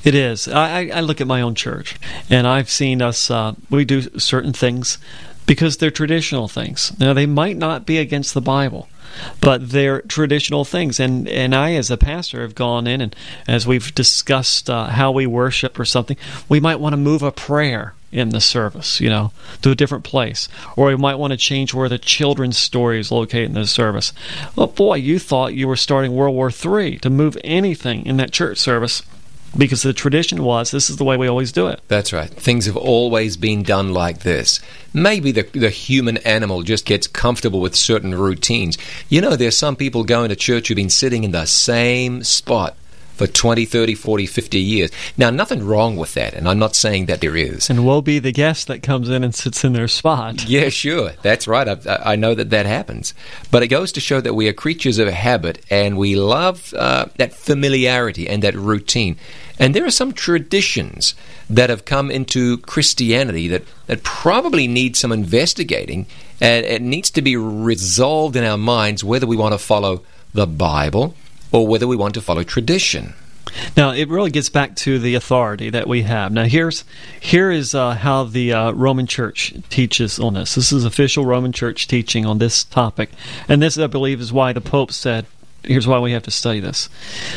It is. I look at my own church, and I've seen us, we do certain things because they're traditional things. Now, they might not be against the Bible, but they're traditional things. And I, as a pastor, have gone in, and as we've discussed how we worship or something, we might want to move a prayer in the service, to a different place. Or we might want to change where the children's story is located in the service. Well, boy, you thought you were starting World War III to move anything in that church service, because the tradition was, this is the way we always do it. That's right. Things have always been done like this. Maybe the human animal just gets comfortable with certain routines. There's some people going to church who've been sitting in the same spot for 20, 30, 40, 50 years. Now, nothing wrong with that, and I'm not saying that there is. And woe be the guest that comes in and sits in their spot. Yeah, sure. That's right. I know that happens. But it goes to show that we are creatures of habit, and we love that familiarity and that routine. And there are some traditions that have come into Christianity that probably need some investigating, and it needs to be resolved in our minds whether we want to follow the Bible or whether we want to follow tradition. Now, it really gets back to the authority that we have. Now, here is how the Roman Church teaches on this. This is official Roman Church teaching on this topic. And this, I believe, is why the Pope said, here's why we have to study this.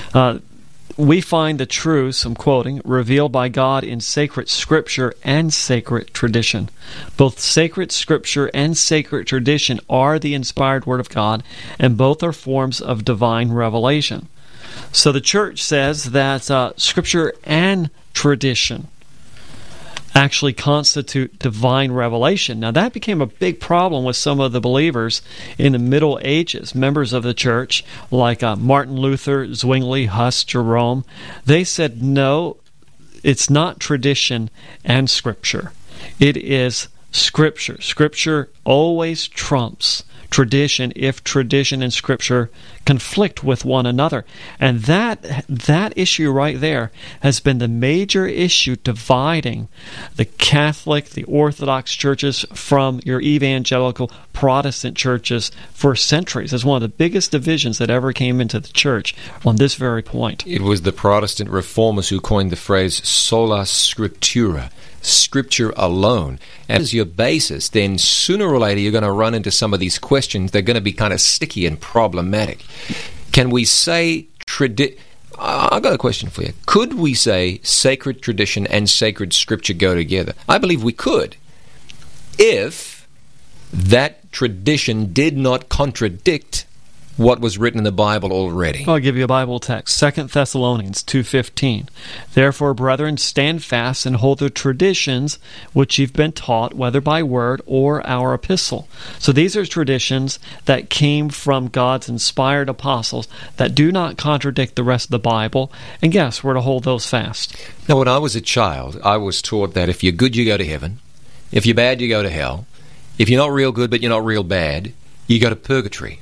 We find the truths, I'm quoting, revealed by God in sacred Scripture and sacred tradition. Both sacred Scripture and sacred tradition are the inspired Word of God, and both are forms of divine revelation. So the Church says that Scripture and tradition actually constitute divine revelation. Now, that became a big problem with some of the believers in the Middle Ages, members of the church, like Martin Luther, Zwingli, Huss, Jerome. They said, no, it's not tradition and Scripture. It is Scripture. Scripture always trumps tradition if tradition and Scripture conflict with one another. And that issue right there has been the major issue dividing the Catholic, the Orthodox churches from your evangelical Protestant churches for centuries. It's one of the biggest divisions that ever came into the church on this very point. It was the Protestant reformers who coined the phrase sola scriptura, Scripture alone, as your basis. Then sooner or later you're going to run into some of these questions. They're going to be kind of sticky and problematic. Can we say I've got a question for you. Could we say sacred tradition and sacred Scripture go together? I believe we could, if that tradition did not contradict what was written in the Bible already. I'll give you a Bible text, 2 Thessalonians 2:15. Therefore, brethren, stand fast and hold the traditions which you've been taught, whether by word or our epistle. So these are traditions that came from God's inspired apostles that do not contradict the rest of the Bible. And yes, we're to hold those fast. Now, when I was a child, I was taught that if you're good, you go to heaven. If you're bad, you go to hell. If you're not real good, but you're not real bad, you go to purgatory.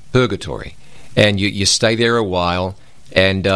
And you stay there a while and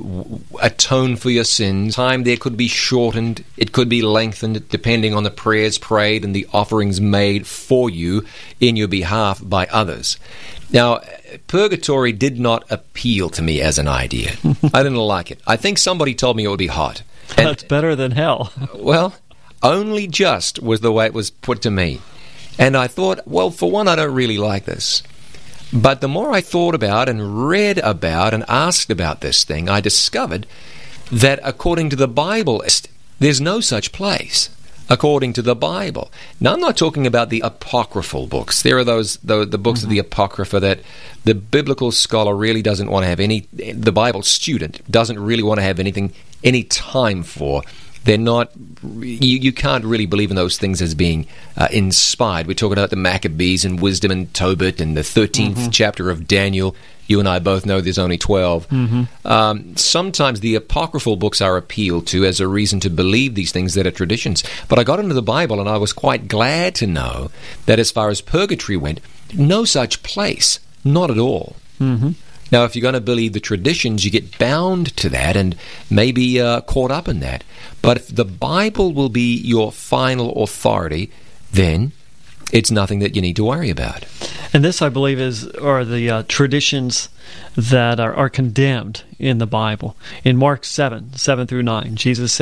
atone for your sins. Time there could be shortened, it could be lengthened, depending on the prayers prayed and the offerings made for you in your behalf by others. Now, purgatory did not appeal to me as an idea. I didn't like it. I think somebody told me it would be hot. And, that's better than hell. Well, only just was the way it was put to me. And I thought, well, for one, I don't really like this. But the more I thought about and read about and asked about this thing, I discovered that according to the Bible, there's no such place. According to the Bible. Now, I'm not talking about the apocryphal books. There are the books of the Apocrypha that the biblical scholar really doesn't want to have the Bible student doesn't really want to have any time for. They're not, you can't really believe in those things as being inspired. We're talking about the Maccabees and Wisdom and Tobit and the 13th chapter of Daniel. You and I both know there's only 12. Sometimes the apocryphal books are appealed to as a reason to believe these things that are traditions. But I got into the Bible and I was quite glad to know that as far as purgatory went, no such place, not at all. Now, if you're going to believe the traditions, you get bound to that and maybe caught up in that. But if the Bible will be your final authority, then it's nothing that you need to worry about. And this, I believe, are the traditions that are condemned in the Bible. In Mark 7 through 9, Jesus said,